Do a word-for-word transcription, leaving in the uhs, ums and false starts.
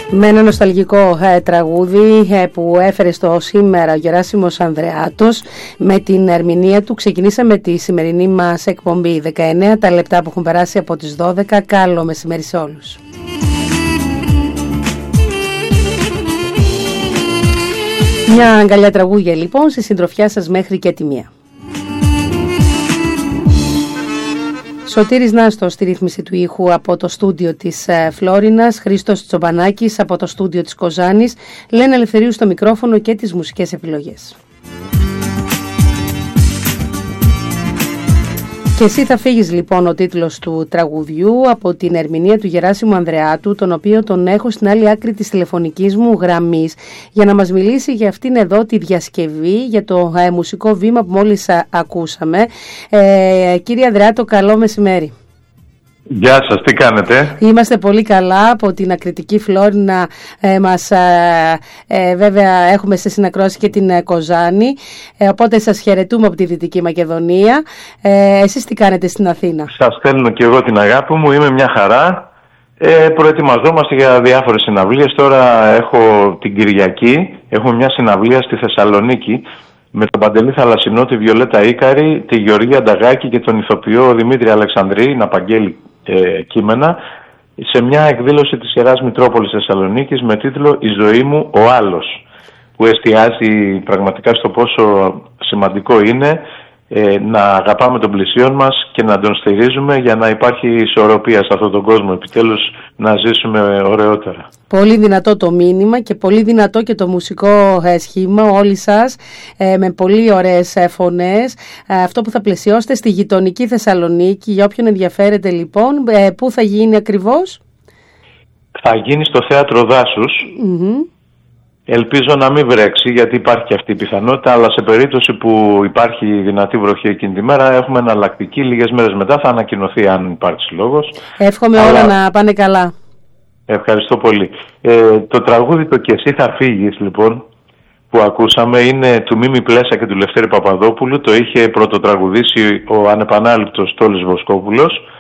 Με ένα νοσταλγικό ε, τραγούδι ε, που έφερε στο σήμερα ο Γεράσιμος Ανδρεάτος με την ερμηνεία του. Ξεκινήσαμε τη σημερινή μας εκπομπή. δεκαεννέα τα λεπτά που έχουν περάσει από τις δώδεκα. Καλό μεσημέρι σε όλους. Μια αγκαλιά τραγούδια λοιπόν στη συντροφιά σας μέχρι και τη μία. Σωτήρης Νάστος στη ρύθμιση του ήχου από το στούντιο της ε, Φλόρινας, Χρήστος Τσομπανάκης από το στούντιο της Κοζάνης, Λένα Ελευθερίου στο μικρόφωνο και τις μουσικές επιλογές. Και εσύ θα φύγεις λοιπόν, ο τίτλος του τραγουδιού από την ερμηνεία του Γεράσιμου Ανδρεάτου, τον οποίο τον έχω στην άλλη άκρη της τηλεφωνικής μου γραμμής για να μας μιλήσει για αυτήν εδώ τη διασκευή, για το ε, μουσικό βήμα που μόλις α, ακούσαμε. Ε, κύριε Ανδρεάτο, καλό μεσημέρι. Γεια σας, τι κάνετε? Είμαστε πολύ καλά από την ακριτική Φλόρινα, ε, μας, ε, ε, βέβαια έχουμε σε συνακρόαση και την ε, Κοζάνη, ε, οπότε σας χαιρετούμε από τη Δυτική Μακεδονία. Ε, εσείς τι κάνετε στην Αθήνα? Σας στέλνω και εγώ την αγάπη μου, είμαι μια χαρά. Ε, προετοιμαζόμαστε για διάφορες συναυλίες. Τώρα έχω την Κυριακή, έχουμε μια συναυλία στη Θεσσαλονίκη με τον Παντελή Θαλασσινό, τη Βιολέτα Ίκαρη, τη Γεωργία Νταγάκη και τον ηθοποιό Δημήτρη Αλεξανδρή να απαγγέλει ε, κείμενα, σε μια εκδήλωση της Ιεράς Μητρόπολης Θεσσαλονίκης με τίτλο «Η ζωή μου ο άλλος», που εστιάζει πραγματικά στο πόσο σημαντικό είναι ε, να αγαπάμε τον πλησίον μας και να τον στηρίζουμε για να υπάρχει ισορροπία σε αυτόν τον κόσμο, επιτέλους να ζήσουμε ωραιότερα. Πολύ δυνατό το μήνυμα και πολύ δυνατό και το μουσικό ε, σχήμα, όλοι σας, ε, με πολύ ωραίες ε, φωνές. Ε, αυτό που θα πλαισιώσετε στη γειτονική Θεσσαλονίκη, για όποιον ενδιαφέρεται λοιπόν, ε, πού θα γίνει ακριβώς? Θα γίνει στο Θέατρο Δάσους. Mm-hmm. Ελπίζω να μην βρέξει, γιατί υπάρχει και αυτή η πιθανότητα, αλλά σε περίπτωση που υπάρχει δυνατή βροχή εκείνη τη μέρα έχουμε εναλλακτική. Λίγες μέρες μετά θα ανακοινωθεί αν υπάρξει λόγος. Εύχομαι αλλά... όλα να πάνε καλά. Ευχαριστώ πολύ. Ε, το τραγούδι «Το κι εσύ θα φύγεις» λοιπόν, που ακούσαμε, είναι του Μίμη Πλέσα και του Λευτέρη Παπαδόπουλου. Το είχε πρωτοτραγουδήσει ο ανεπανάληπτος Τόλης Βοσκόπουλος.